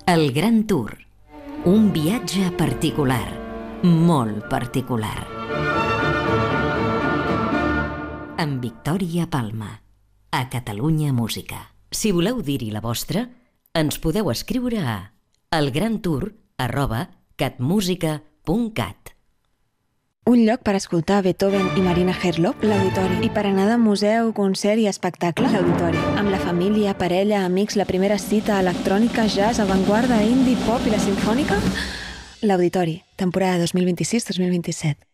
El Gran Tour. Un viatge particular, molt particular. Amb Victòria Palma, a Catalunya Música. Si voleu dir-hi la vostra, ens podeu escriure a elgrantour@catmusica.cat. Un lloc per escoltar Beethoven i Marina Herlop, l'Auditori. I per anar de museu, concert i espectacle, l'Auditori. Amb la família, parella, amics, la primera cita, electrònica, jazz, avantguarda, indie, pop i la simfònica, l'Auditori, temporada 2026-2027.